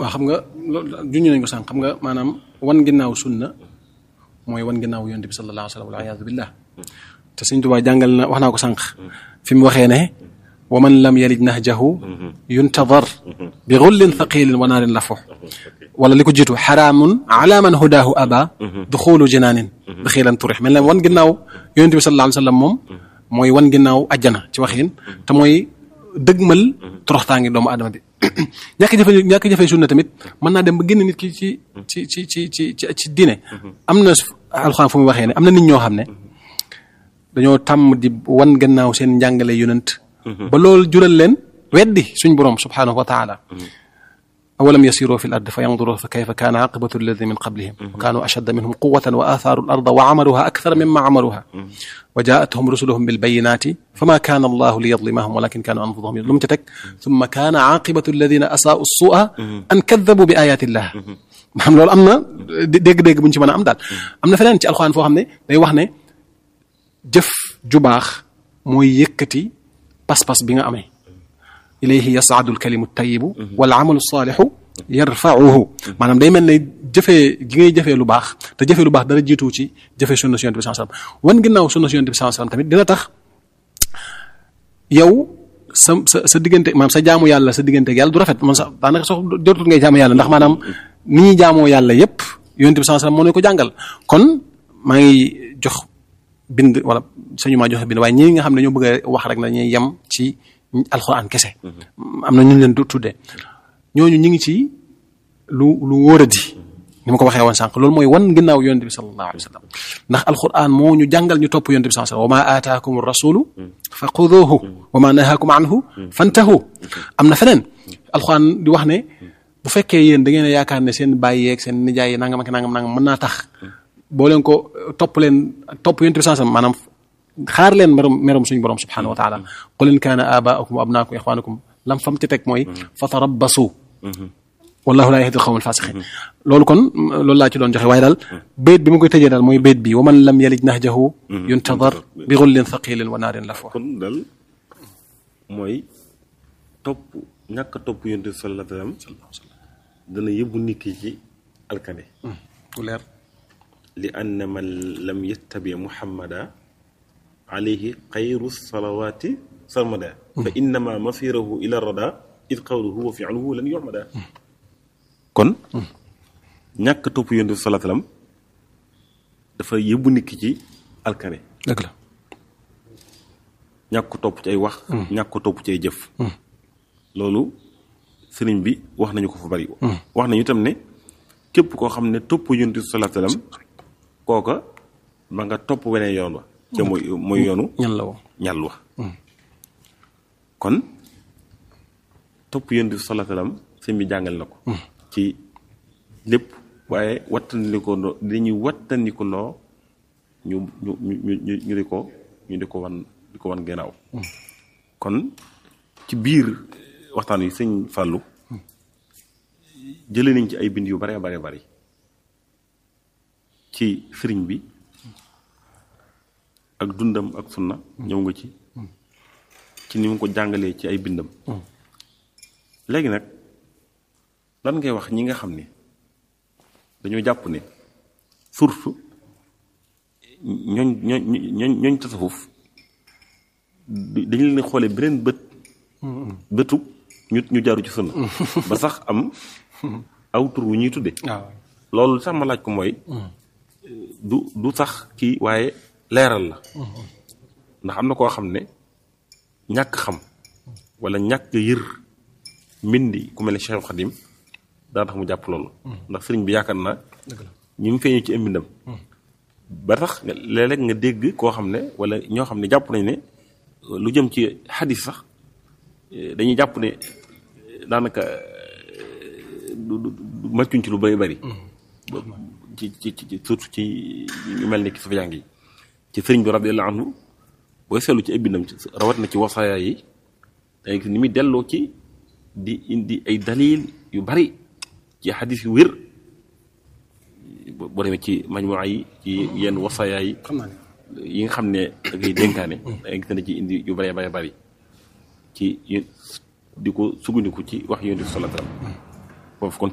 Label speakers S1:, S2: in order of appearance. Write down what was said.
S1: waaw xam nga junj nañ ko sànq xam nga maanaam wan ginnaaw sunna mooy wan ginnaaw yonent bi sallallahu alayhi wa sallam wal iyaadu billah te Sëñ Tuubaa jàngal na wax naa ko sànq fi mu waxee ne wa man lam yalij nahjahu yuntadar bi gullin thaqilin wa naarin lafu wala li ko jiitu xaraamun ala man hudaahu aba duxulu jinaanin daxilan turix mel ne wan ginnaaw yonent bi sallallahu alayhi wa sallam moom mooy wan ginnaaw ajjana ci waxin te mooy dëgmal toroxtaangi doomu aadama bi ñàkk jëfe sunna tamit mën naa dem ba génn nit ki ci diine am na alxuraan fu muy waxee ne am na nit ñoo xam ne dañoo tàmm di wan gannaaw seen njàngale yonent ba loolu jural leen weddi suñ boroom subhaanahu wa taala awalam yasiru fi l ard fa yanduru fa kayfa kaana aqibatu alladina min qablihim wa kaanu ashadda minhum quwatan wa athaaru al arda wa amaluha akthara mimma amaluha wa jaatuhum rusuluhum bilbayinati fama kaana allahu liyadlimahum walakin kaanu anfusahum lu mu ca teg summa kaana aqibatu alladina asaau sua an kaddabu bi ayatillah maanaam loolu am na dégg-dégg bu ñu ci mën a am daal am na feneen ci alxuraan foo xam ne day wax ne jëf ju baax mooy yëkkati pas-pas bi nga amee ilayhi yasaadu alkalimu tayibu wal amalu saalixu yarfauhu maanaam day mel ne jëfee gi ngay jëfee lu baax te jëfee lu baax dara jiitu ci jëfee sunna si yonent bi sallallahu alayhi wasallam wan ginnaaw sunna si yonent bi sallallahu alayhi wasallam tamit dina tax yow sa diggante maanaam sa jaamu yàlla sa diggante ak yàlla du rafet man sax daanaka sax jotul ngay jaamu yàlla ndax maanaam ni ñuy jaamoo yàlla yépp yonent bi sallallahu alayhi wasallam moo ne ko jàngal kon maa ngi jox bind wala sañu maa joxe bind waaye ñi nga xam ne ñoo bëgg a wax rek na ñuy yem ci alxuraan kese am na ñu leen tuddee ñooñu ñu ngi ci lu wóoradi ni ma ko waxee woon sànq loolu mooy wan ginnaaw yonent bi sallallahu alayhi wa sallam ndax alxuraan moo ñu jàngal ñu topp yonent bi sallallahu alayhi wa sallam wa ma aataakum rasulu fa xuduuhu wa ma nahaakum anhu fantahu am na feneen alxuraan di wax ne bu fekkee yéen da ngeen a yaakaar ne seen bàyyi yeeg seen nijaay yi nangam ak nangam mën naa tax boo leen ko topp yonent bi sallallahu alayhi wa sallam maanaam xaar leen merom suñu borom subhanahu wa taala qul in kaana aabaakum wa abnaakum ixwaanukum lam fam ci teg mooy fatarabbasu wallahu laa yahdi al-qawma al-faasiqiin loolu kon loolu laa ci doon joxe waaye daal bayt bi ma koy tëjee daal mooy bayt bi wa man lam yalij nahjahu yuntadar bi gullin thaqilin wa naarin lafwa
S2: kon daal mooy ñàkk topp yonent bi sallallahu alayhi wa sallam dana yóbbu nit ki ci alkane
S1: ku leer
S2: li anna man lam yattabi muhammada alayhi xayru salawaati sarmada fa innama masirahu ila rada id qawluhu wa fi'luhu lan yu'mada kon ñàkk topp yonent bi sallallahu alayhi wasallam dafa yóbbu nit ki ci alkane
S1: dëgg la
S2: ñàkk ko topp ci ay wax ñàkk ko topp ci ay jëf loolu sëriñ bi wax nañu ko fa bari wax nañu itam ne képp koo xam ne topp yonent bi sallallahu alayhi wasallam kooka ba nga topp weneen yoon wa te mooy yoonu ñal wa kon topp yonent bi sallallahu alayhi wasallam sëñ bi jàngal na ko ci lépp waaye wattandikoo dañuy wattandikoo ñu di ko wan gannaaw kon ci biir waxtaan wi sëñ Fallou jëlee nañ ci ay bind yu bare bare bari ci sëriñ bi ak dundam ak sunna ñëw nga ci ni mu ko jàngalee ci ay bindam léegi nag lan ngay wax ñi nga xam ne dañoo jàpp ne surtout ñooñ tasawuf dañu leen xoolee beneen bëtu ñu jaaru ci sunna ba sax am aw tur wu ñuy tudde loolu sax ma laaj ko mooy du sax kii waaye leeral la ndax am na koo xam ne ñàkk xam wala ñàkk yër mbindi ku mel ne Cheikh Khadim daa tax mu jàpp loolu ndax sëriñ bi yaakaar naa ñu ngi feeñu ci ay mbindam ba tax léeg-léeg nga dégg koo xam ne wala ñoo xam ne jàpp nañ ne lu jëm ci xadis sax dañuy jàpp ne daanaka maccuñ ci lu bari bari ci surtout ci ñu mel ne ki sufa jàng yi ci sëriñ bi radiyallahu anhu booy seetlu ci ay bindam rawat na ci wasaaya yi dangay gis ni muy delloo ci di indi ay dalil yu bari ci xadis yu wér boo demee ci majmuwa yi ci yenn wasaaya yi yi nga xam ne da ngay dénkaane dangay gis ne ci indi yu bari bari bari ci di ko sukkandiku ci wax yonent bi sallallahu alayhi wasallam foofu kon